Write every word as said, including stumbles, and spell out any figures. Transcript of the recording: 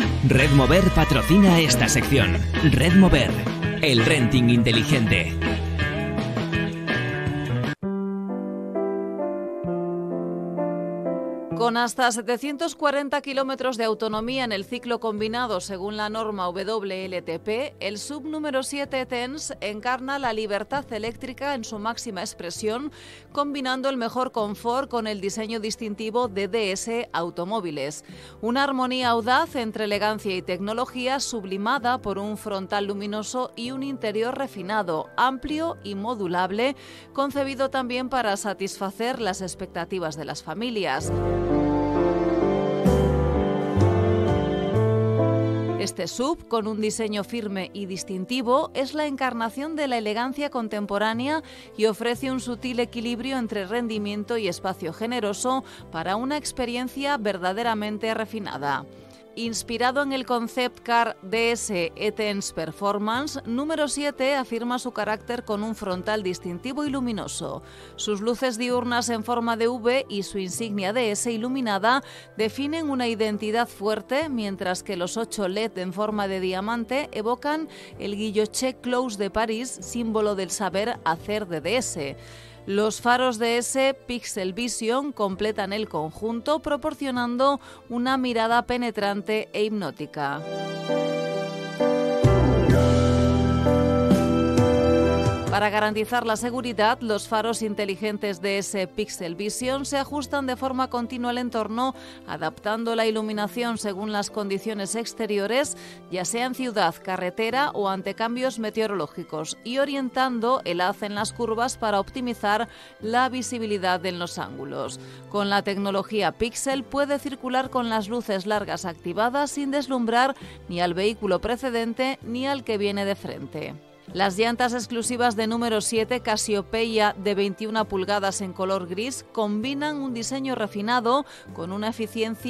Red Mover patrocina esta sección. Red Mover, el renting inteligente. Con hasta setecientos cuarenta kilómetros de autonomía en el ciclo combinado según la norma W L T P, el sub número siete e-Tense encarna la libertad eléctrica en su máxima expresión, combinando el mejor confort con el diseño distintivo de D S Automóviles. Una armonía audaz entre elegancia y tecnología sublimada por un frontal luminoso y un interior refinado, amplio y modulable, concebido también para satisfacer las expectativas de las familias. Este sub, con un diseño firme y distintivo, es la encarnación de la elegancia contemporánea y ofrece un sutil equilibrio entre rendimiento y espacio generoso para una experiencia verdaderamente refinada. Inspirado en el concept car D S e-Tense Performance, número siete afirma su carácter con un frontal distintivo y luminoso. Sus luces diurnas en forma de V y su insignia D S iluminada definen una identidad fuerte, mientras que los ocho L E D en forma de diamante evocan el Guilloché Close de París, símbolo del saber hacer de D S. Los faros D S Pixel Vision completan el conjunto, proporcionando una mirada penetrante e hipnótica. Para garantizar la seguridad, los faros inteligentes D S Pixel Vision se ajustan de forma continua al entorno, adaptando la iluminación según las condiciones exteriores, ya sea en ciudad, carretera o ante cambios meteorológicos, y orientando el haz en las curvas para optimizar la visibilidad en los ángulos. Con la tecnología Pixel puede circular con las luces largas activadas sin deslumbrar ni al vehículo precedente ni al que viene de frente. Las llantas exclusivas de número siete Cassiopeia de veintiuna pulgadas en color gris combinan un diseño refinado con una eficiencia